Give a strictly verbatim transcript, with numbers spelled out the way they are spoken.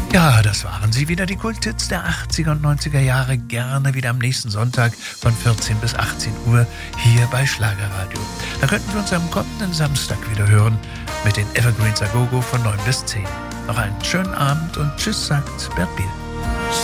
Ja, das waren sie wieder, die Kulthits der achtziger und neunziger Jahre. Gerne wieder am nächsten Sonntag von vierzehn bis achtzehn Uhr hier bei Schlagerradio. Da könnten wir uns am kommenden Samstag wieder hören mit den Evergreens A Go Go von neun bis zehn. Noch einen schönen Abend und tschüss, sagt Bert Biel.